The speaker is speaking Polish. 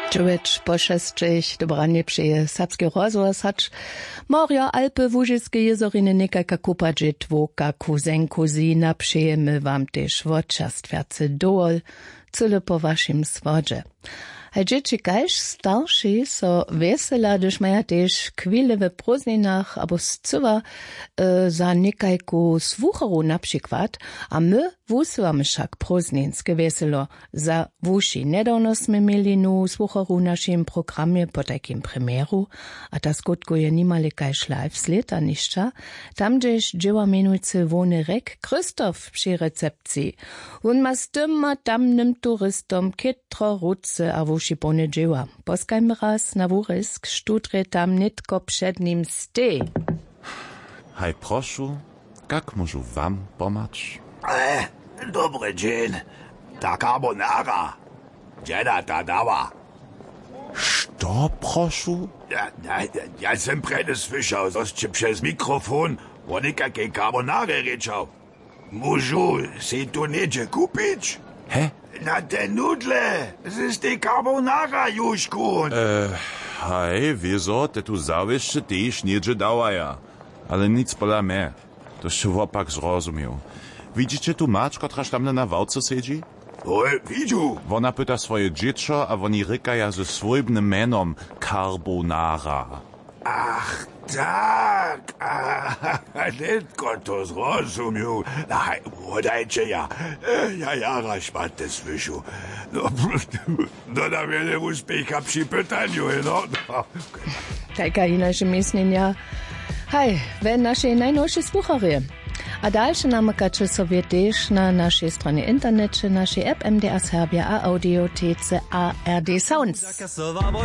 Człowiecz po szestrych dobranie přeje serbski rozhlas hacz. Moria, Alpy, Łužickie jezoriny niekajka kupa dżetwoka, kuzen, kuzina, přejemy wam też wodczastwiacy dołol, cyle po waszym swodzie. A dzieci kaž starszy so wesela, gdyż maja też chwile w prózdninach albo scywa za niekajku słucharu na przykład, a my wusyłamy však prózdninske weselo za wuši. Nedawno sme mieli nu słucharu w naszym programie po takim premieru, a ta skutkuje nimale kaž live z leta nišća, tam gdzieś dzieła menujcy Wony Rek Krzysztof przy recepcji. On ma z tym tamnym turystom kietro ruce a wuši pone dzieła. Poskajmy raz na wurysk, sztutre tam nitko przed nim stej. Hej, prošu, jak môžu wam pomać? Dobry dzień. Ta carbonara. Dziena ta dała. Što, prošu? Ja sam prede słyszał, zoście przez mikrofon o nikakiej carbonare ryczał. Můžu si tu niedzie kupić? Hä? Na te nudle. Es ist die carbonara, Juszku. Hej, wieso, te tu zawieszcze też niedzie dawaja. Ale nic pola me. To się wopak zrozumiał. Widzicie tu macz, kotraż tam na wałce siedzi? Oj, widziu. Ona pyta swoje dziecko, a oni rykaja ze swojbnym menom carbonara. Ach, tak. Netko to zrozumiał. Wodajcie ja. Ja raz te słyšu. No na wiele uspiecha przy pytaniu, no. Taka inače mišljenja. Hej, ve naše najnovše sluchary. A dalsze namakacze sobie też na naszej stronie internecie, naszej app MDR Serbia, a audiotece ARD Sounds.